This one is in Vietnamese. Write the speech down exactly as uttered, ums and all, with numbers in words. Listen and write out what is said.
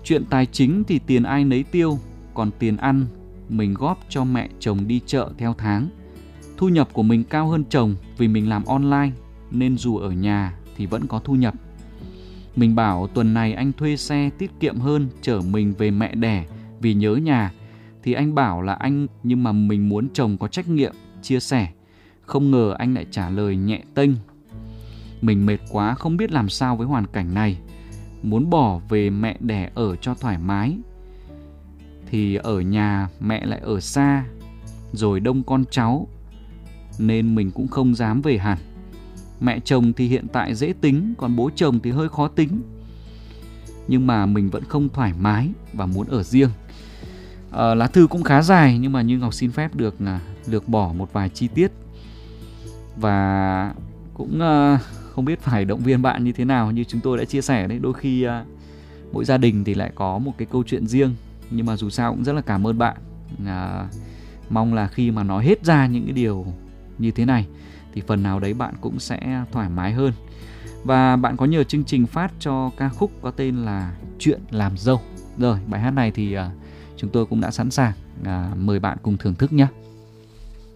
Chuyện tài chính thì tiền ai nấy tiêu, còn tiền ăn mình góp cho mẹ chồng đi chợ theo tháng. Thu nhập của mình cao hơn chồng vì mình làm online nên dù ở nhà thì vẫn có thu nhập. Mình bảo tuần này anh thuê xe tiết kiệm hơn chở mình về mẹ đẻ vì nhớ nhà, thì anh bảo là anh nhưng mà mình muốn chồng có trách nhiệm, chia sẻ. Không ngờ anh lại trả lời nhẹ tênh. Mình mệt quá không biết làm sao với hoàn cảnh này, muốn bỏ về mẹ đẻ ở cho thoải mái. Thì ở nhà mẹ lại ở xa, rồi đông con cháu, nên mình cũng không dám về hẳn. Mẹ chồng thì hiện tại dễ tính, còn bố chồng thì hơi khó tính. Nhưng mà mình vẫn không thoải mái và muốn ở riêng. à, Lá thư cũng khá dài, nhưng mà Như Ngọc xin phép được à, lược bỏ một vài chi tiết. Và cũng à, không biết phải động viên bạn như thế nào. Như chúng tôi đã chia sẻ đấy, đôi khi à, mỗi gia đình thì lại có một cái câu chuyện riêng. Nhưng mà dù sao cũng rất là cảm ơn bạn. à, Mong là khi mà nói hết ra những cái điều như thế này thì phần nào đấy bạn cũng sẽ thoải mái hơn. Và bạn có nhờ chương trình phát cho ca khúc có tên là Chuyện Làm Dâu. Rồi, bài hát này thì uh, chúng tôi cũng đã sẵn sàng uh, mời bạn cùng thưởng thức nhé.